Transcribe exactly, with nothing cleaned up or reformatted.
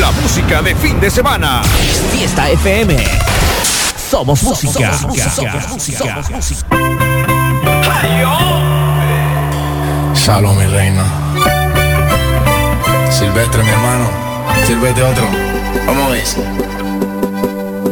La música de fin de semana. Fiesta F M. Somos música. Somos música. Somos música. Salud, mi reina. Silvestre, mi hermano. Sírvete otro. Vamos a ver.